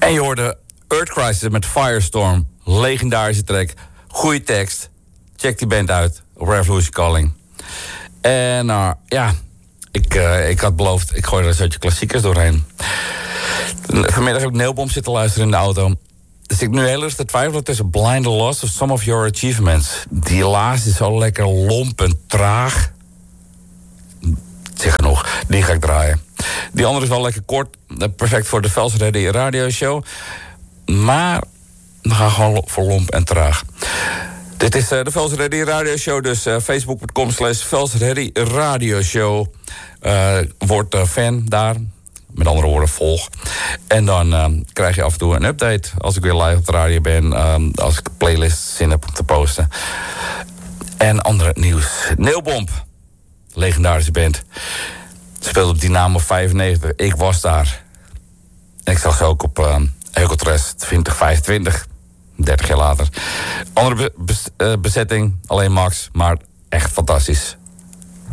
En je hoorde Earth Crisis met Firestorm. Legendarische track. Goeie tekst. Check die band uit op Revolution Calling. En ik had beloofd, ik gooi er een soortje klassiekers doorheen. Vanmiddag heb ik Nailbomb zitten luisteren in de auto. Dus ik nu heel erg te twijfelen tussen Blind the Loss of Some of Your Achievements. Die laatste is zo lekker lomp en traag. Zeg genoeg, die ga ik draaien. Die andere is wel lekker kort. Perfect voor de Vels Ready Radio Show. Maar we gaan gewoon voor lomp en traag. Dit is de Vels Ready Radio Show. Dus facebook.com/Vels Ready Radio Show. Word fan daar. Met andere woorden, volg. En dan krijg je af en toe een update als ik weer live op de radio ben. Als ik playlists zin heb om te posten. En andere nieuws. Nailbomb. Legendarische band. Speelde op Dynamo 95. Ik was daar. En ik zag ze ook op Eukeltres 2025. 30 jaar later. Andere bezetting. Alleen Max. Maar echt fantastisch.